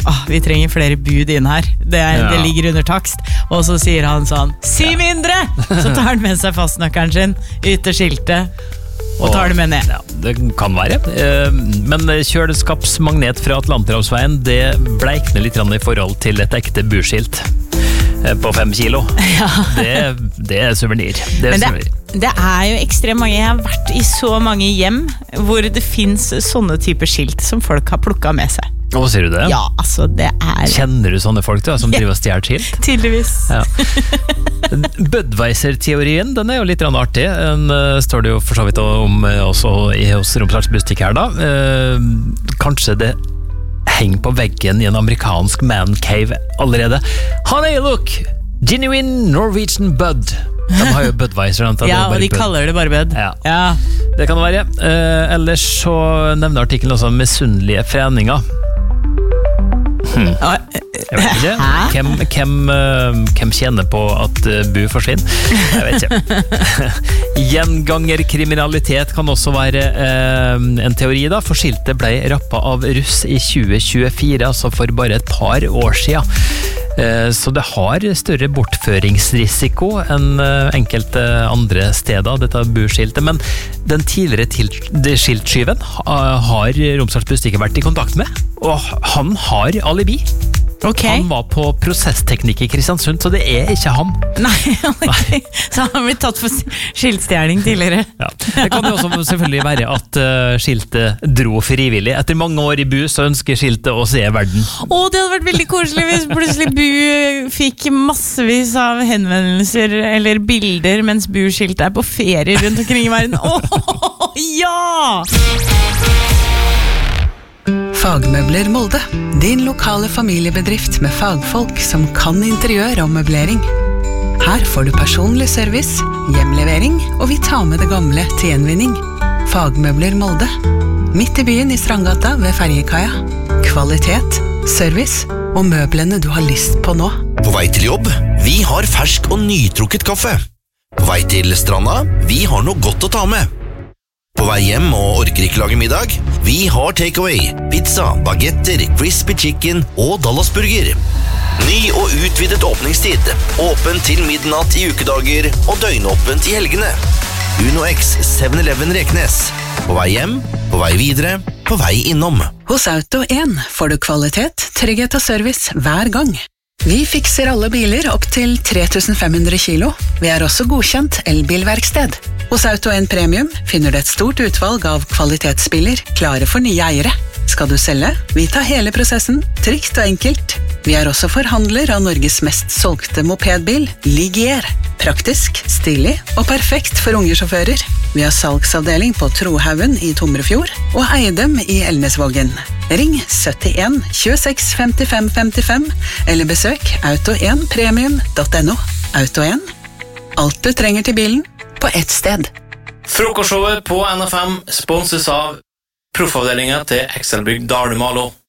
vi trenger flere bud inn her. Det ligger under takst. Og så sier han sånn, si mindre! Så tar han med seg fastnøkkelen sin ut til skiltet og tar det med ned. Ja, det kan være. Men kjøleskapsmagnet fra Atlanterhavsveien, det bleikner litt i forhold til et ekte burskilt på 5 kilo. Ja. Det souvenir. Men det jo ekstremt mange. Jeg har vært i så mange hjem hvor det finnes sånne typer skilt som folk har plukket med seg. Hva sier du det? Ja, altså det Kjenner du sånne folk da, som driver og stjert skilt? Tydeligvis. Ja. Budweiser-teorien, den jo litt artig. Den står det jo for så vidt om også hos Romsdals Bustikk her da. Kanskje det henger på veggen i en amerikansk man cave allerede. Honey, look! Genuine Norwegian Bud. De har jo Budweiser. Ja, og de kaller det bare Bud. Ja. Det kan det være. Ellers så nevner artikkelen også misunnelige foreninger. Jeg vet ikke. Hvem tjener på at Bu forsvinner? Jeg vet ikke. Gjengangerkriminalitet kan også være en teori da, for skiltet ble rappet av russ i 2024, altså for bare et par år siden. Så det har større bortføringsrisiko enn enkelte andre steder, dette burskiltet, men den tidligere skiltskyven har Romsdals Bustikk vært i kontakt med, og han har alibi. Okay. Han var på prosessteknikk i Kristiansund, så det ikke han. Nei, okay. Så han har blitt tatt for skiltstjerning tidligere. Ja. Det kan jo også selvfølgelig være at skiltet dro frivillig. Etter mange år i Bu så ønsker skiltet å se verden. Det hadde vært veldig koselig hvis plutselig Bu fikk massevis av henvendelser eller bilder mens Bu-skiltet på ferie rundt omkring i verden. Ja! Fagmøbler Molde, din lokale familiebedrift med fagfolk som kan interiør og møblering. Her får du personlig service, hjemlevering, og vi tar med det gamle til gjenvinning. Fagmøbler Molde, midt i byen i Strandgata ved Ferjekaia. Kvalitet, service og møblene du har lyst på nå. På vei til jobb, vi har fersk og nytrukket kaffe. På vei til stranda, vi har noe godt å ta med. På vei hjem og orker ikke lage middag? Vi har takeaway, pizza, bagetter, crispy chicken og Dallasburger. Ny og utvidet åpningstid. Åpen til midnatt i ukedager og døgnåpent i helgene. Uno X 7-Eleven Reknes. På vei hjem, på vei videre, på vei innom. Hos Auto 1 får du kvalitet, trygghet og service hver gang. Vi fikser alle biler opp til 3500 kilo. Vi også godkjent elbilverksted. Hos Auto 1 Premium finner du et stort utvalg av kvalitetsbiler klare for nye eiere. Skal du selge? Vi tar hele prosessen, trygt og enkelt. Vi også forhandler av Norges mest solgte mopedbil, Ligier. Praktisk, stilig og perfekt for unge sjåfører. Vi har salgsavdeling på Trohaugen i Tomrefjord og Eidem i Elnesvågen. Ring 71 26 55 55 eller besøk auto1premium.no. Auto 1. Alt du trenger til bilen på ett sted. Frokostshowet på NFM sponses av proffavdelingen til Excelbygg Dalumalo.